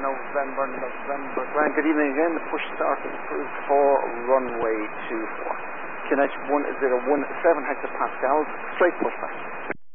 November. Grand, good evening again. The push start is approved for runway 24. QNH 101.7 hectopascals, straight pushback.